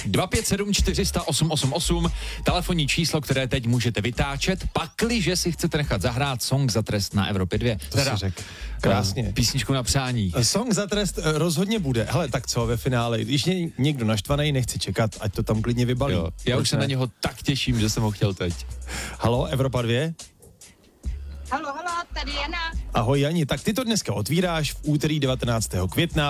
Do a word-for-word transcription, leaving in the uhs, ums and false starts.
dva pět sedm čtyři nula nula osm osm osm, telefonní číslo, které teď můžete vytáčet, pakliže si chcete nechat zahrát Song za trest na Evropě dva. To si řek. Krásně. Písničku na přání. Song za trest rozhodně bude. Hele, tak co ve finále? Když je někdo naštvaný, nechci čekat, ať to tam klidně vybalí. Jo, já Proč už se ne? na něho tak těším, že jsem ho chtěl teď. Halo, Evropa dva? Halo, halo, tady Jana. Ahoj Jani, tak ty to dneska otvíráš v úterý devatenáctého května.